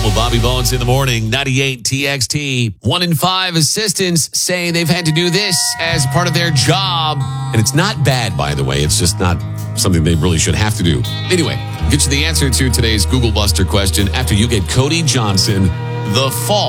home with Bobby Bones in the morning, 98 TXT. 1 in 5 assistants say they've had to do this as part of their job. And it's not bad, by the way. It's just not something they really should have to do. Anyway, get you the answer to today's Google Buster question after you get Cody Johnson, The Fall.